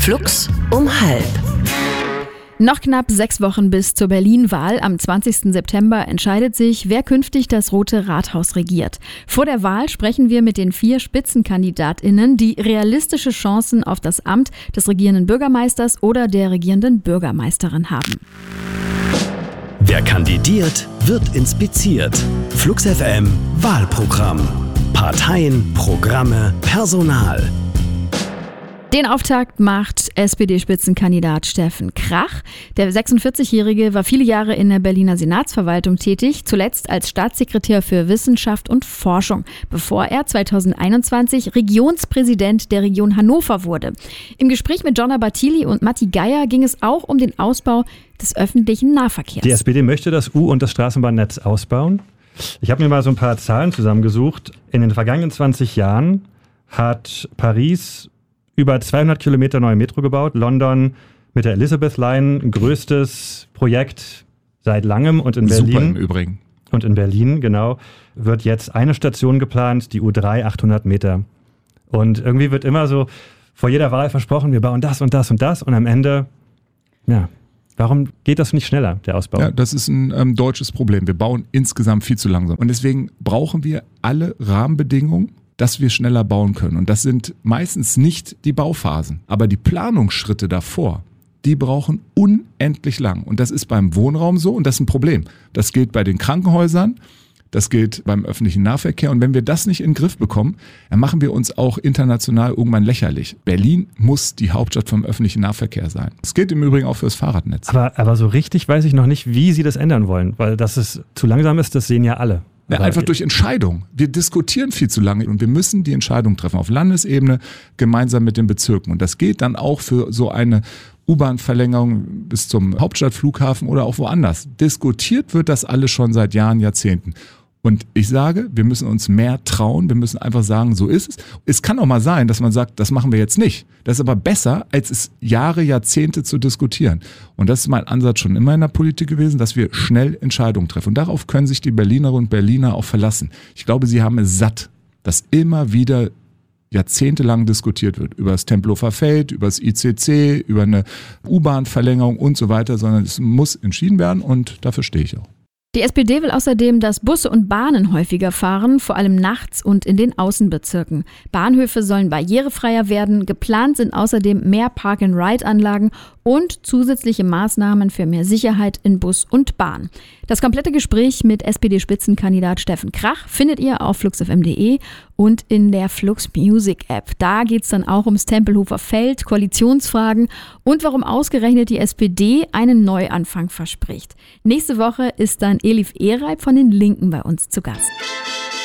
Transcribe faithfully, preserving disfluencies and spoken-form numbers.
Flux um halb. Noch knapp sechs Wochen bis zur Berlin-Wahl. Am zwanzigsten September entscheidet sich, wer künftig das Rote Rathaus regiert. Vor der Wahl sprechen wir mit den vier SpitzenkandidatInnen, die realistische Chancen auf das Amt des regierenden Bürgermeisters oder der regierenden Bürgermeisterin haben. Wer kandidiert, wird inspiziert. Flux F M Wahlprogramm. Parteien, Programme, Personal. Den Auftakt macht S P D-Spitzenkandidat Steffen Krach. Der sechsundvierzigjährige war viele Jahre in der Berliner Senatsverwaltung tätig, zuletzt als Staatssekretär für Wissenschaft und Forschung, bevor er zweitausendeinundzwanzig Regionspräsident der Region Hannover wurde. Im Gespräch mit Jonna Bartili und Matti Geier ging es auch um den Ausbau des öffentlichen Nahverkehrs. Die S P D möchte das U- und das Straßenbahnnetz ausbauen. Ich habe mir mal so ein paar Zahlen zusammengesucht. In den vergangenen zwanzig Jahren hat Paris über zweihundert Kilometer neue Metro gebaut. London mit der Elizabeth Line, ein größtes Projekt seit langem. Und in Berlin, super im Übrigen. Und in Berlin, genau, wird jetzt eine Station geplant, die U drei, achthundert Meter. Und irgendwie wird immer so vor jeder Wahl versprochen, wir bauen das und das und das. Und am Ende, ja, warum geht das nicht schneller, der Ausbau? Ja, das ist ein ähm, deutsches Problem. Wir bauen insgesamt viel zu langsam. Und deswegen brauchen wir alle Rahmenbedingungen, dass wir schneller bauen können. Und das sind meistens nicht die Bauphasen, aber die Planungsschritte davor, die brauchen unendlich lang. Und das ist beim Wohnraum so und das ist ein Problem. Das gilt bei den Krankenhäusern, das gilt beim öffentlichen Nahverkehr. Und wenn wir das nicht in den Griff bekommen, dann machen wir uns auch international irgendwann lächerlich. Berlin muss die Hauptstadt vom öffentlichen Nahverkehr sein. Das gilt im Übrigen auch fürs Fahrradnetz. Aber, aber so richtig weiß ich noch nicht, wie sie das ändern wollen, weil dass es zu langsam ist, das sehen ja alle. Ja, einfach durch Entscheidung. Wir diskutieren viel zu lange und wir müssen die Entscheidung treffen auf Landesebene gemeinsam mit den Bezirken. Und das gilt dann auch für so eine U-Bahn-Verlängerung bis zum Hauptstadtflughafen oder auch woanders. Diskutiert wird das alles schon seit Jahren, Jahrzehnten. Und ich sage, wir müssen uns mehr trauen, wir müssen einfach sagen, so ist es. Es kann auch mal sein, dass man sagt, das machen wir jetzt nicht. Das ist aber besser, als es Jahre, Jahrzehnte zu diskutieren. Und das ist mein Ansatz schon immer in der Politik gewesen, dass wir schnell Entscheidungen treffen. Und darauf können sich die Berlinerinnen und Berliner auch verlassen. Ich glaube, sie haben es satt, dass immer wieder jahrzehntelang diskutiert wird. Über das Tempelhofer Feld, über das I C C, über eine U-Bahn-Verlängerung und so weiter, sondern es muss entschieden werden und dafür stehe ich auch. Die S P D will außerdem, dass Busse und Bahnen häufiger fahren, vor allem nachts und in den Außenbezirken. Bahnhöfe sollen barrierefreier werden. Geplant sind außerdem mehr Park-and-Ride-Anlagen und zusätzliche Maßnahmen für mehr Sicherheit in Bus und Bahn. Das komplette Gespräch mit S P D-Spitzenkandidat Steffen Krach findet ihr auf flux f m punkt de und in der Flux Music App. Da geht es dann auch ums Tempelhofer Feld, Koalitionsfragen und warum ausgerechnet die S P D einen Neuanfang verspricht. Nächste Woche ist dann Elif Ereib von den Linken bei uns zu Gast.